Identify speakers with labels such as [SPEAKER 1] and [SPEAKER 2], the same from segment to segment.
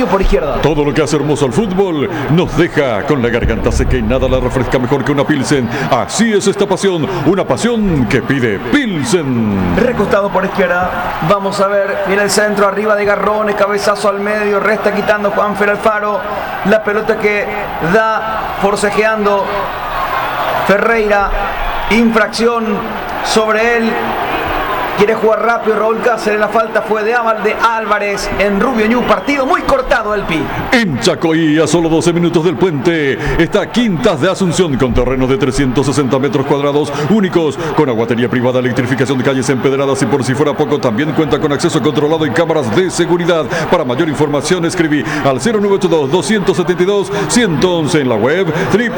[SPEAKER 1] Yu por izquierda.
[SPEAKER 2] Todo lo que hace hermoso al fútbol nos deja con la garganta seca y nada la refresca mejor que una Pilsen. Así es esta pasión, una pasión que pide Pilsen.
[SPEAKER 1] Recostado por izquierda, vamos a ver, viene el centro, arriba de Garrone, cabezazo al medio, resta quitando Juanfer Alfaro, la pelota que da forcejeando Ferreira, infracción sobre él. Quiere jugar rápido Raúl Cáceres, la falta fue de Álvarez en Rubio Ñu, partido muy cortado del Pi.
[SPEAKER 2] En Chacoí, a solo 12 minutos del puente, está Quintas de Asunción con terrenos de 360 metros cuadrados únicos, con aguatería privada, electrificación de calles empedradas y por si fuera poco también cuenta con acceso controlado y cámaras de seguridad. Para mayor información escribí al 0982-272-111 en la web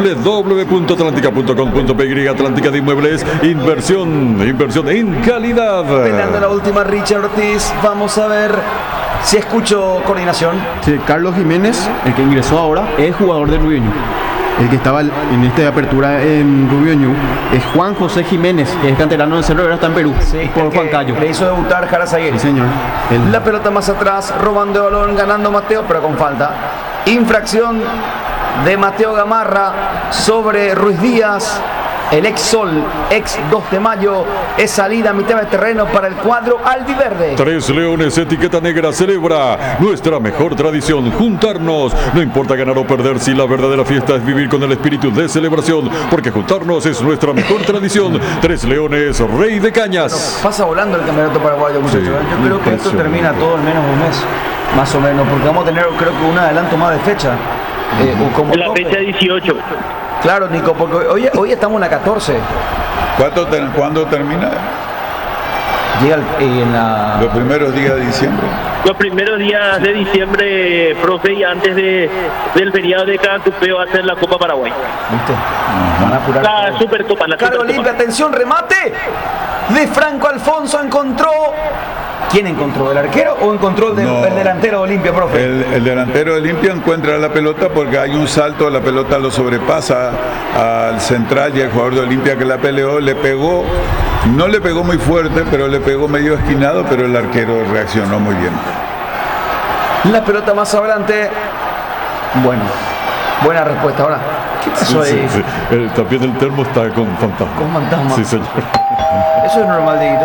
[SPEAKER 2] www.atlantica.com.py. Atlántica de Inmuebles, inversión en calidad.
[SPEAKER 1] Peleando la última Richard Ortiz, vamos a ver si escucho coordinación.
[SPEAKER 3] Sí, Carlos Jiménez, el que ingresó ahora, es jugador de Rubio Ñu. El que estaba en esta apertura en Rubio Ñu es Juan José Jiménez, que es canterano del Cerro, ahora está en Perú,
[SPEAKER 1] sí,
[SPEAKER 3] por Juan Cayo.
[SPEAKER 1] Le hizo debutar Jara Zaguer.
[SPEAKER 3] Sí, señor.
[SPEAKER 1] La pelota más atrás, robando el balón, ganando Mateo, pero con falta. Infracción de Mateo Gamarra sobre Ruiz Díaz. El ex Sol, ex 2 de mayo, es salida a mitad de terreno para el cuadro albiverde.
[SPEAKER 2] Tres Leones, etiqueta negra, celebra nuestra mejor tradición, juntarnos. No importa ganar o perder, si la verdadera fiesta es vivir con el espíritu de celebración, porque juntarnos es nuestra mejor tradición. Tres Leones, Rey de Cañas.
[SPEAKER 1] Bueno, pasa volando el campeonato paraguayo, muchachos.
[SPEAKER 2] Sí,
[SPEAKER 1] yo creo que esto termina todo en menos de un mes, más o menos, porque vamos a tener, creo que un adelanto más de fecha. Como
[SPEAKER 4] la fecha 18.
[SPEAKER 1] Claro, Nico, porque hoy estamos en la 14.
[SPEAKER 5] ¿Cuándo termina?
[SPEAKER 1] Llega
[SPEAKER 5] los primeros días de diciembre.
[SPEAKER 4] Los primeros días de diciembre, profe, y antes del feriado de Cantupeo va a ser la Copa Paraguay.
[SPEAKER 1] ¿Viste? Van a apurar.
[SPEAKER 4] La Supercopa.
[SPEAKER 1] Cargo limpia, atención, remate de Franco Alfonso, encontró. ¿Quién encontró? ¿El arquero o encontró el delantero de Olimpia, profe?
[SPEAKER 5] El delantero de Olimpia encuentra la pelota porque hay un salto, la pelota lo sobrepasa al central y el jugador de Olimpia que la peleó, le pegó, no le pegó muy fuerte, pero le pegó medio esquinado, pero el arquero reaccionó muy bien.
[SPEAKER 1] La pelota más adelante. Bueno, buena respuesta. Ahora, ¿qué pasó ahí?
[SPEAKER 2] Sí. También el termo está con fantasma.
[SPEAKER 1] Con fantasma.
[SPEAKER 2] Sí, señor.
[SPEAKER 1] Eso es normal, Dieguito.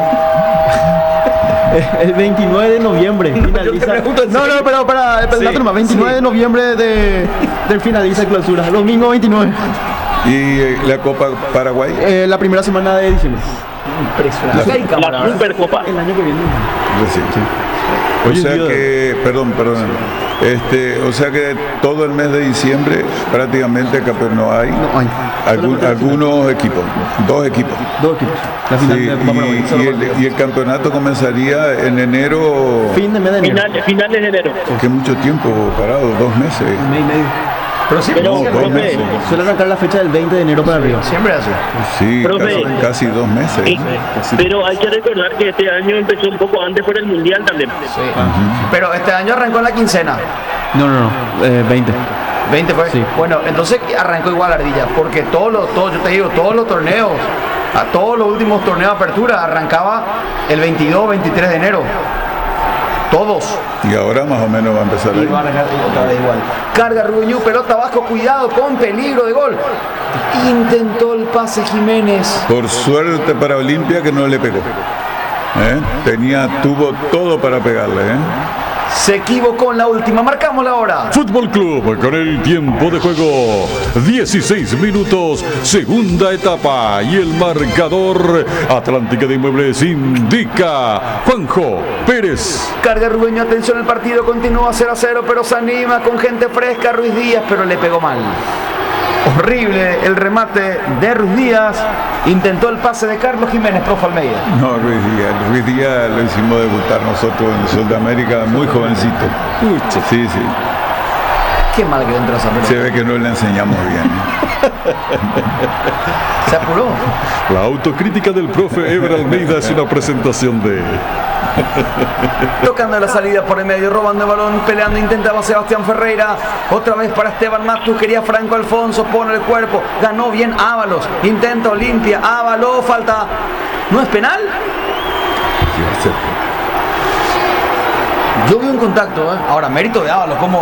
[SPEAKER 3] El 29 de noviembre finaliza. Pero para el dato nomás, 29 de noviembre del finaliza clausura, domingo 29.
[SPEAKER 5] ¿Y la Copa Paraguay?
[SPEAKER 3] La primera semana de diciembre.
[SPEAKER 1] Impresionante.
[SPEAKER 4] La Supercopa.
[SPEAKER 3] El año que viene.
[SPEAKER 5] Sí. O sea que, perdón. O sea que todo el mes de diciembre prácticamente no hay. Algunos equipos, dos equipos.
[SPEAKER 3] La final de la Copa
[SPEAKER 5] Paraguay. Y el campeonato comenzaría en enero.
[SPEAKER 3] Fin de mes de enero.
[SPEAKER 4] Finales de enero.
[SPEAKER 5] Que mucho tiempo parado, 2 meses.
[SPEAKER 3] Un mes y medio.
[SPEAKER 1] Pero sí,
[SPEAKER 4] Pero,
[SPEAKER 1] siempre,
[SPEAKER 3] suele arrancar la fecha del 20 de enero para arriba.
[SPEAKER 1] Siempre hace.
[SPEAKER 5] Sí,
[SPEAKER 4] Profe,
[SPEAKER 5] casi 2 meses.
[SPEAKER 4] Pero hay que recordar que este año empezó un poco antes por el Mundial también.
[SPEAKER 1] Sí. Pero este año arrancó en la quincena.
[SPEAKER 3] No, 20.
[SPEAKER 1] 20 fue.
[SPEAKER 3] Sí.
[SPEAKER 1] Bueno, entonces arrancó igual Ardilla, porque todos los torneos, a todos los últimos torneos de apertura arrancaba el 22, 23 de enero. Todos.
[SPEAKER 5] Y ahora más o menos va a empezar
[SPEAKER 1] Y va a arrancar otra vez igual. Carga Rubio Ñu, pelota abajo, cuidado, con peligro de gol. Intentó el pase Jiménez.
[SPEAKER 5] Por suerte para Olimpia que no le pegó. Tuvo todo para pegarle.
[SPEAKER 1] Se equivocó en la última, marcamos la hora.
[SPEAKER 2] Fútbol Club con el tiempo de juego 16 minutos, segunda etapa, y el marcador Atlántica de Inmuebles indica Juanjo Pérez.
[SPEAKER 1] Carga Rubio Ñu, atención, el partido continúa 0-0, pero se anima con gente fresca Ruiz Díaz, pero le pegó mal. Horrible el remate de Ruiz Díaz. Intentó el pase de Carlos Jiménez, profe Almeida.
[SPEAKER 5] No, Ruiz Díaz lo hicimos debutar nosotros en Sudamérica muy jovencito. Sí.
[SPEAKER 1] Qué mal que entró esa pelota.
[SPEAKER 5] Se ve que no le enseñamos bien.
[SPEAKER 1] Se apuró.
[SPEAKER 2] La autocrítica del profe Eber Almeida es una presentación de...
[SPEAKER 1] Tocando la salida por el medio, robando el balón, peleando, intentaba Sebastián Ferreira. Otra vez para Esteban Matus, quería Franco Alfonso, pone el cuerpo, ganó bien Ábalos, intenta Olimpia, Ábalos, falta. ¿No es penal? Yo vi un contacto, Ahora, mérito de Ábalos, como